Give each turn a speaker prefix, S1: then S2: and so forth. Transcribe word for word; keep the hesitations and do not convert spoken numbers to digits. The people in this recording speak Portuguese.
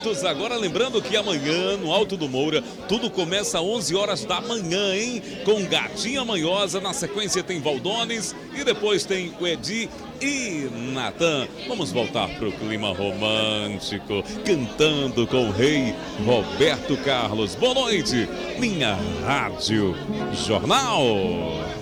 S1: Agora lembrando que amanhã no Alto do Moura tudo começa às onze horas da manhã, hein? Com Gatinha Manhosa, na sequência tem Valdones e depois tem o Edi e Natan. Vamos voltar pro clima romântico, cantando com o rei Roberto Carlos. Boa noite, minha Rádio Jornal.